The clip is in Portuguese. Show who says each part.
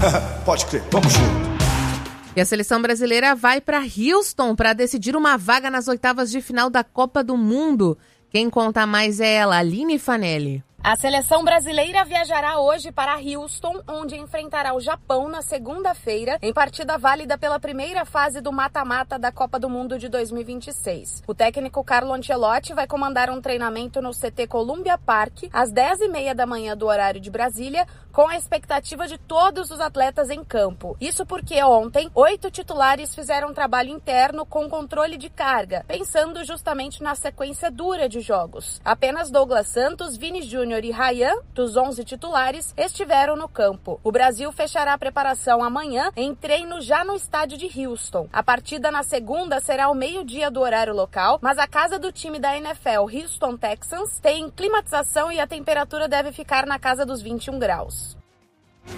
Speaker 1: Pode crer, vamos junto.
Speaker 2: E a seleção brasileira vai para Houston para decidir uma vaga nas oitavas de final da Copa do Mundo. Quem conta mais é ela, Aline Fanelli.
Speaker 3: A seleção brasileira viajará hoje para Houston, onde enfrentará o Japão na segunda-feira, em partida válida pela primeira fase do mata-mata da Copa do Mundo de 2026. O técnico Carlo Ancelotti vai comandar um treinamento no CT Columbia Park, às 10h30 da manhã do horário de Brasília, com a expectativa de todos os atletas em campo. Isso porque ontem, 8 titulares fizeram um trabalho interno com controle de carga, pensando justamente na sequência dura de jogos. Apenas Douglas Santos, Vini Júnior e Ryan, dos 11 titulares, estiveram no campo. O Brasil fechará a preparação amanhã em treino já no estádio de Houston. A partida na segunda será ao meio-dia do horário local, mas a casa do time da NFL, Houston Texans, tem climatização e a temperatura deve ficar na casa dos 21 graus.